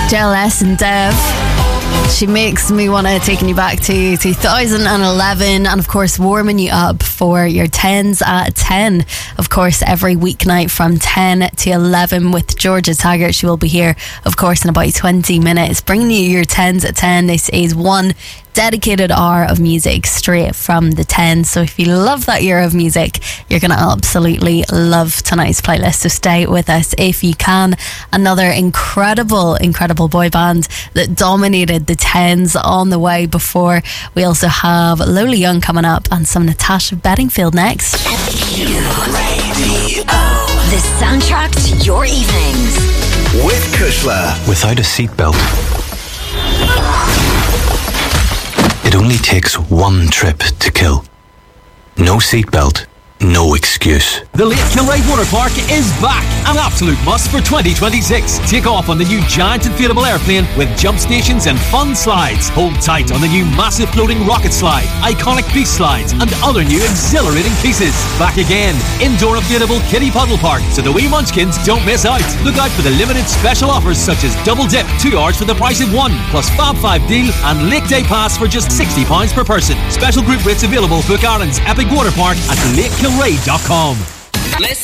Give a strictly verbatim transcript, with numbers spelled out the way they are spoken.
J L S and Dev. She makes me want to take you back to two thousand eleven, and of course warming you up for your tens at ten. Of course, every weeknight from ten to eleven with Georgia Taggart. She will be here, of course, in about twenty minutes, bringing you your tens at ten. This is one dedicated hour of music straight from the tens. So if you love that era of music, you're going to absolutely love tonight's playlist. So stay with us if you can. Another incredible, incredible boy band that dominated the tens on the way before. We also have Lola Young coming up and some Natasha Bedingfield next. The soundtrack to your evenings. With Kushla. Without a seatbelt, it only takes one trip to kill. No seatbelt, no excuse. The Lake Kilray Water Park is back. An absolute must for twenty twenty-six. Take off on the new giant inflatable airplane with jump stations and fun slides. Hold tight on the new massive floating rocket slide, iconic beast slides, and other new exhilarating pieces. Back again. Indoor inflatable kiddie puddle park, so the wee munchkins don't miss out. Look out for the limited special offers such as double dip, two hours for the price of one, plus Fab five deal and Lake Day Pass for just sixty pounds per person. Special group rates available. Book Ireland's Epic Water Park at lake kilray dot com. Listen.